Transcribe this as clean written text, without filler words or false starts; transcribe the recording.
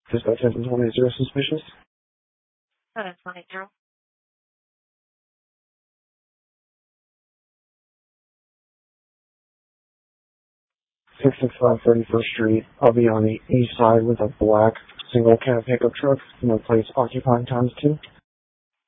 Dispatch 1020 suspicious. 720. 665 31st Street. I'll be on the east side with a black single cab pickup truck. No place occupying ×2.